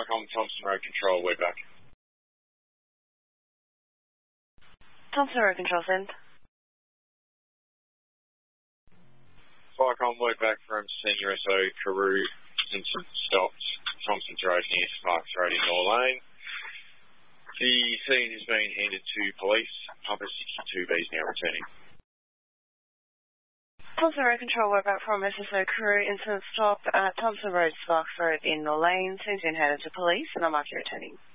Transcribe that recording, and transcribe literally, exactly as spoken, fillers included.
Viacom Thompson Road Control, we're back. Thompson Road Control, send. Viacom, we're back from Senior S O Carew, Simpson stopped Thompson's Road near Sparks Road in Law Lane. The scene has been handed to police. Pumper sixty-two B is now returning. Thompson Road Control, we're back from S S O Carew, incident stop at Thompson Road, Sparks Road in Law Lane. Scene's been handed to police and I'm after returning.